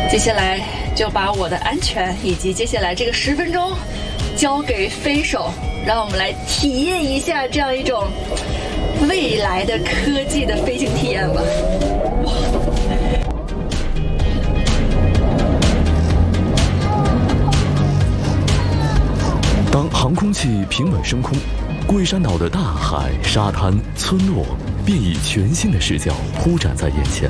接下来就把我的安全以及接下来这个10分钟交给飞手，让我们来体验一下这样一种未来的科技的飞行体验吧。哇！ 当航空器平稳升空，桂山岛的大海、沙滩、村落便以全新的视角铺展在眼前。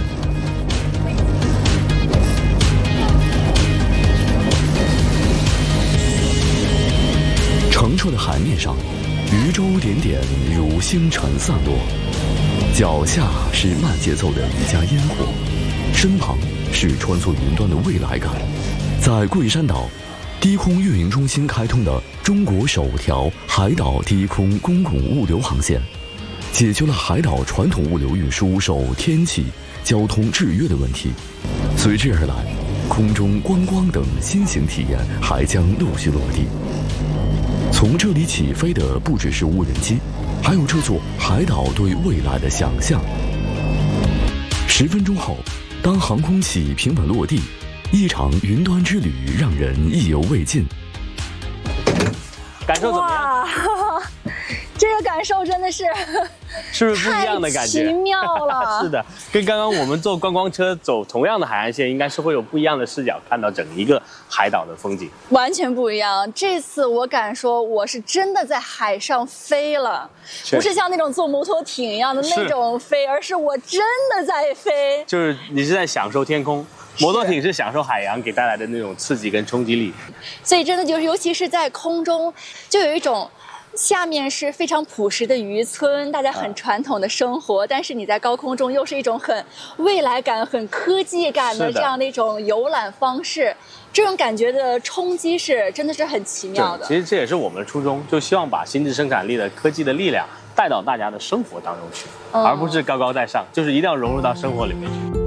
澄澈的海面上，渔舟点点如星辰散落，脚下是慢节奏的渔家烟火，身旁是穿梭云端的未来感。在桂山岛，低空运营中心开通的中国首条海岛低空公共物流航线，解决了海岛传统物流运输受天气、交通制约的问题。随之而来，空中观光等新型体验还将陆续落地。从这里起飞的不只是无人机，还有这座海岛对未来的想象。10分钟后，当航空器平稳落地，一场云端之旅让人意犹未尽。 感受怎么样？ 这个感受真的是不是不一样的感觉？ 太奇妙了。 是的，跟刚刚我们坐观光车走同样的海岸线，应该是会有不一样的视角看到整一个海岛的风景， 完全不一样。这次我敢说，我是真的在海上飞了，不是像那种坐摩托艇一样的那种飞，而是我真的在飞。 就是你是在享受天空。摩托艇是享受海洋给带来的那种刺激跟冲击力， 所以真的就是，尤其是在空中，就有一种下面是非常朴实的渔村，大家很传统的生活，但是你在高空中又是一种很未来感、很科技感的这样的一种游览方式，这种感觉的冲击是真的是很奇妙的。 其实这也是我们的初衷，就希望把新质生产力的科技的力量带到大家的生活当中去，而不是高高在上，就是一定要融入到生活里面去。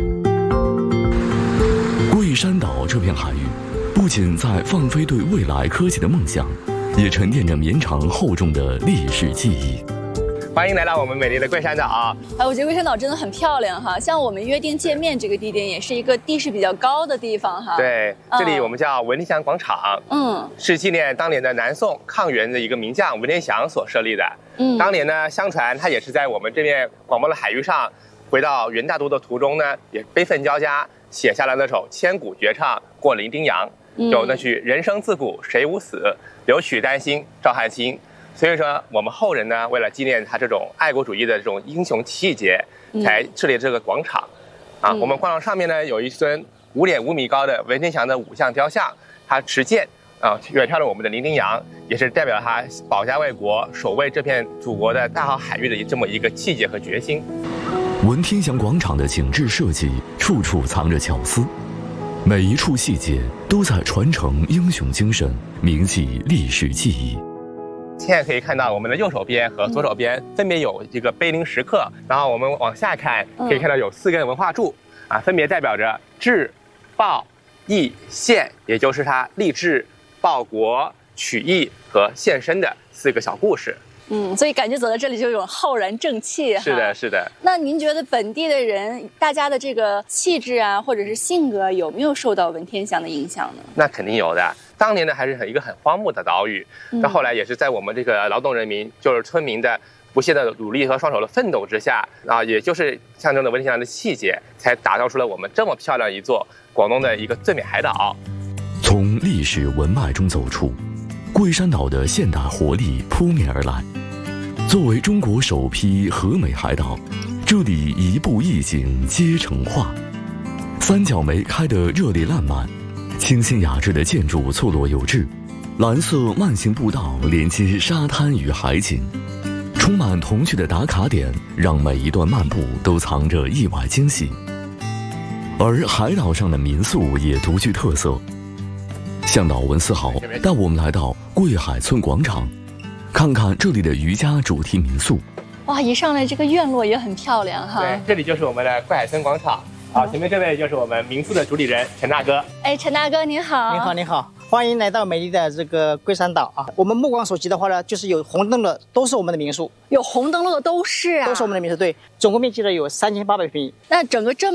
桂山岛这片海域，不仅在放飞对未来科技的梦想，也沉淀着绵长厚重的历史记忆。 欢迎来到我们美丽的桂山岛。 我觉得桂山岛真的很漂亮哈，像我们约定见面这个地点，也是一个地势比较高的地方哈。 对，这里我们叫文天祥广场，是纪念当年的南宋抗元的一个名将文天祥所设立的。当年呢，相传他也是在我们这边广袤的海域上，回到元大都的途中呢，也悲愤交加，写下了那首千古绝唱《过零丁洋》，有那句“人生自古谁无死，留取丹心照汗青”。所以说，我们后人呢，为了纪念他这种爱国主义的这种英雄奇义节，才设立这个广场。我们广场上面呢，有一尊5.5米高的文天祥的5象雕像，他持剑远眺了我们的零丁洋，也是代表他保家卫国、守卫这片祖国的大好海域的这么一个气节和决心。 文天祥广场的景致设计，处处藏着巧思，每一处细节都在传承英雄精神，铭记历史记忆。 现在可以看到我们的右手边和左手边分别有一个碑林石刻，然后我们往下看，可以看到有4根文化柱，分别代表着治、报、义、献，也就是他立志报国、取义和献身的4个小故事。 所以感觉走到这里就有种浩然正气哈。 是的，是的。 那您觉得本地的人，大家的这个气质啊，或者是性格，有没有受到文天祥的影响呢？ 那肯定有的。当年呢，还是一个很荒漠的岛屿，到后来也是在我们这个劳动人民，就是村民的不懈的努力和双手的奋斗之下，也就是象征着文天祥的气节，才打造出了我们这么漂亮一座广东的一个最美海岛。 从历史文脉中走出，桂山岛的现代活力扑面而来。作为中国首批和美海岛，这里一步一景皆成画，三角梅开得热烈烂漫，清新雅致的建筑错落有致，蓝色慢行步道连接沙滩与海景，充满童趣的打卡点让每一段漫步都藏着意外惊喜。而海岛上的民宿也独具特色，向导文思豪带我们来到桂海村广场，看看这里的渔家主题民宿。 哇，一上来这个院落也很漂亮哈。 对，这里就是我们的桂海村广场。好，前面这位就是我们民宿的主理人陈大哥。 陈大哥您好。 您好，您好，欢迎来到美丽的这个桂山岛啊。我们目光所及的话呢，就是有红灯的都是我们的民宿， 有红灯笼的都是啊， 都是我们的民宿。对，总共面积呢有3800平米。 那整个这